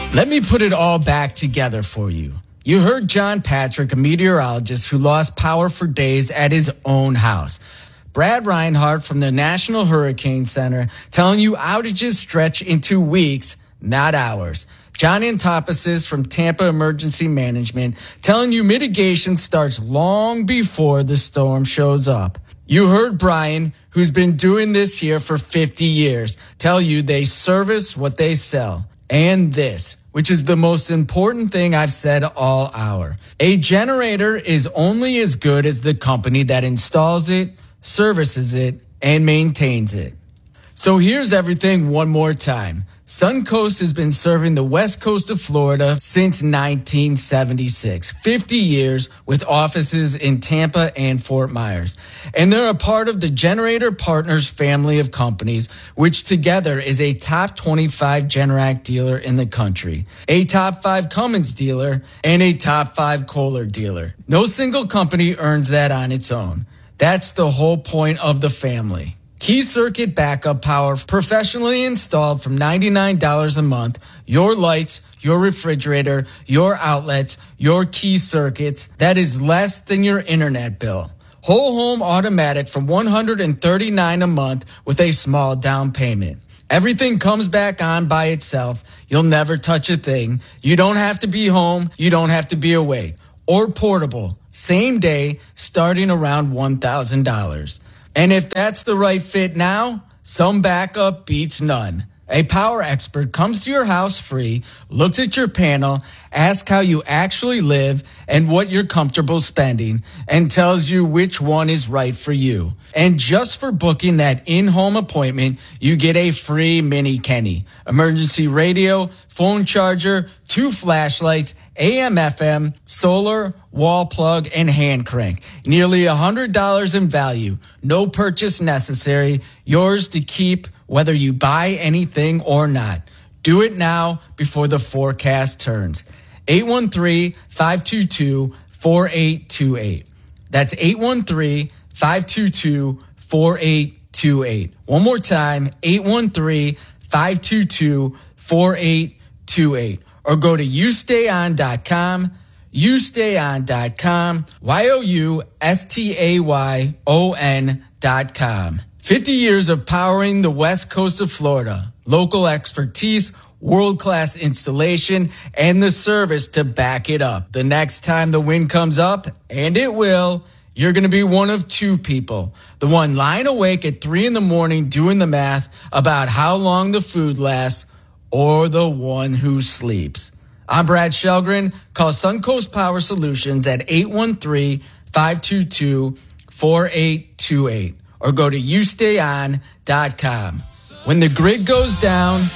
Let me put it all back together for you. You heard John Patrick, a meteorologist who lost power for days at his own house. Brad Reinhardt from the National Hurricane Center telling you outages stretch into weeks, not hours. John Antoposis from Tampa Emergency Management telling you mitigation starts long before the storm shows up. You heard Brian, who's been doing this here for 50 years, tell you they service what they sell. And this, which is the most important thing I've said all hour. A generator is only as good as the company that installs it, services it, and maintains it. So here's everything one more time. Suncoast has been serving the west coast of Florida since 1976, 50 years with offices in Tampa and Fort Myers. And they're a part of the Generator Partners family of companies, which together is a top 25 Generac dealer in the country, a top 5 Cummins dealer, and a top 5 Kohler dealer. No single company earns that on its own. That's the whole point of the family. Key circuit backup power professionally installed from $99 a month. Your lights, your refrigerator, your outlets, your key circuits. That is less than your internet bill. Whole home automatic from $139 a month with a small down payment. Everything comes back on by itself. You'll never touch a thing. You don't have to be home. You don't have to be away. Or portable. Same day, starting around $1,000. And if that's the right fit now, some backup beats none. A power expert comes to your house free, looks at your panel, asks how you actually live and what you're comfortable spending, and tells you which one is right for you. And just for booking that in-home appointment, you get a free Mini Kenny, emergency radio, phone charger, 2 flashlights, AM/FM, solar, wall plug, and hand crank. Nearly $100 in value. No purchase necessary. Yours to keep whether you buy anything or not. Do it now before the forecast turns. 813-522-4828. That's 813-522-4828. One more time, 813-522-4828. Or go to youstayon.com, youstayon.com, youstayon.com. 50 years of powering the west coast of Florida. Local expertise, world-class installation, and the service to back it up. The next time the wind comes up, and it will, you're going to be one of 2 people. The one lying awake at 3 in the morning doing the math about how long the food lasts, or the one who sleeps. I'm Brad Shelgren. Call Suncoast Power Solutions at 813-522-4828 or go to youstayon.com. When the grid goes down,